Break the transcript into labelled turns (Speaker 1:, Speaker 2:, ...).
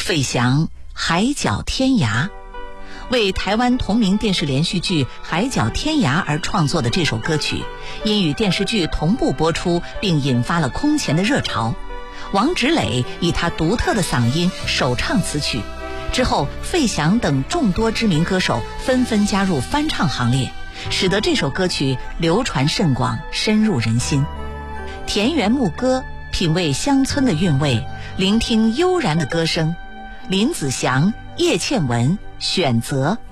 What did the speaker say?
Speaker 1: 费翔《海角天涯》，为台湾同名电视连续剧《海角天涯》而创作的这首歌曲，因与电视剧同步播出，并引发了空前的热潮。王芷蕾以她独特的嗓音首唱此曲，之后费翔等众多知名歌手纷纷加入翻唱行列，使得这首歌曲流传甚广，深入人心。田园牧歌，品味乡村的韵味，聆听悠然的歌声。林子祥、叶倩文选择